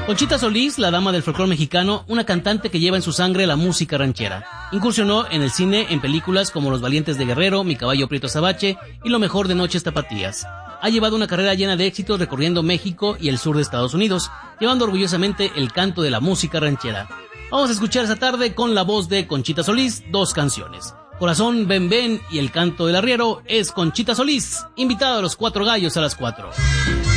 Conchita Solís, la dama del folclore mexicano, una cantante que lleva en su sangre la música ranchera. Incursionó en el cine en películas como Los Valientes de Guerrero, Mi Caballo Prieto Azabache y Lo Mejor de Noches Tapatías. Ha llevado una carrera llena de éxitos recorriendo México y el sur de Estados Unidos, llevando orgullosamente el canto de la música ranchera. Vamos a escuchar esta tarde con la voz de Conchita Solís 2 canciones. Corazón, ven, ven y El Canto del Arriero es Conchita Solís, invitada a los 4 gallos a las 4.